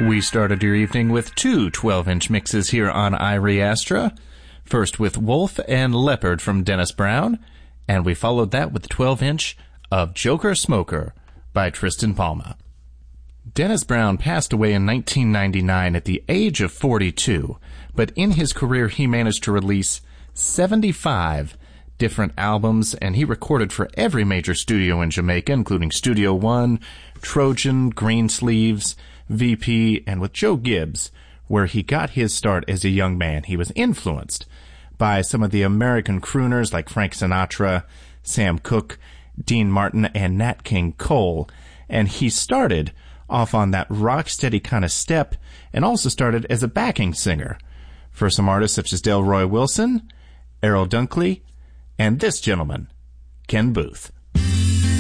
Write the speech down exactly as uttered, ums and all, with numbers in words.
We started your evening with two twelve-inch mixes here on Irie Astra. First with Wolf and Leopard from Dennis Brown, and we followed that with the twelve-inch of Joker Smoker by Tristan Palma. Dennis Brown passed away in nineteen ninety-nine at the age of forty-two, but in his career he managed to release seventy-five different albums, and he recorded for every major studio in Jamaica, including Studio One, Trojan, Greensleeves, V P, and with Joe Gibbs, where he got his start as a young man. He was influenced by some of the American crooners like Frank Sinatra, Sam Cooke, Dean Martin, and Nat King Cole, and he started off on that rock-steady kind of step and also started as a backing singer for some artists such as Delroy Wilson, Errol Dunkley, and this gentleman, Ken Booth.